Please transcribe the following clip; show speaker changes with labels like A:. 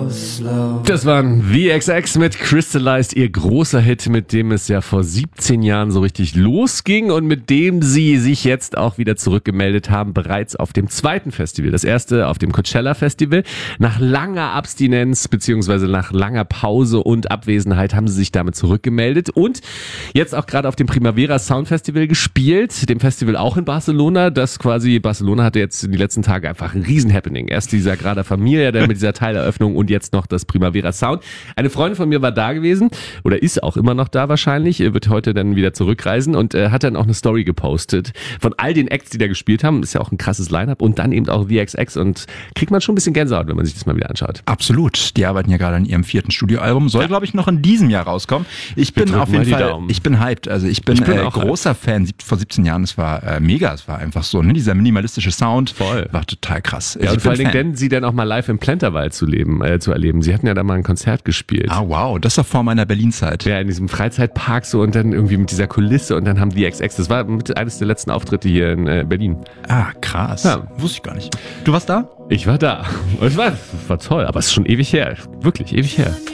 A: slow.
B: Das waren VXX mit Crystallized, ihr großer Hit, mit dem es ja vor 17 Jahren so richtig losging und mit dem sie sich jetzt auch wieder zurückgemeldet haben, bereits auf dem zweiten Festival. Das erste auf dem Coachella Festival. Nach langer Abstinenz beziehungsweise nach langer Pause und Abwesenheit haben sie sich damit zurückgemeldet und jetzt auch gerade auf dem Primavera Sound Festival gespielt, dem Festival auch in Barcelona. Das quasi, Barcelona hatte jetzt in den letzten Tagen einfach ein Riesen-Happening. Erst dieser Grada Familia, dann mit dieser Teileröffnung und jetzt noch das Primavera Sound. Eine Freundin von mir war da gewesen oder ist auch immer noch da wahrscheinlich, wird heute dann wieder zurückreisen und hat dann auch eine Story gepostet von all den Acts, die da gespielt haben. Ist ja auch ein krasses Line-Up und dann eben auch VXX und kriegt man schon ein bisschen Gänsehaut, wenn man sich das mal wieder anschaut.
C: Absolut. Die arbeiten ja gerade an ihrem 4. Studioalbum. Soll, glaube ich, noch in diesem Jahr rauskommen. Ich bin auf jeden Fall, ich bin hyped. Also ich bin großer Fan. Vor 17 Jahren, es war mega. Es war einfach so, ne? Dieser minimalistische Sound.
B: Voll.
C: War total krass.
B: Ja, und vor allen Dingen, sie dann auch mal live im Plenterwald zu erleben. Sie hatten ja da mal ein Konzert gespielt.
C: Ah, wow. Das war vor meiner Berlin-Zeit.
B: Ja, in diesem Freizeitpark so und dann irgendwie mit dieser Kulisse und dann haben die XX. Das war eines der letzten Auftritte hier in Berlin.
C: Ah, krass.
B: Ja.
C: Wusste ich gar nicht. Du warst da?
B: Ich war da. Und es war toll, aber es ist schon ewig her. Wirklich ewig her.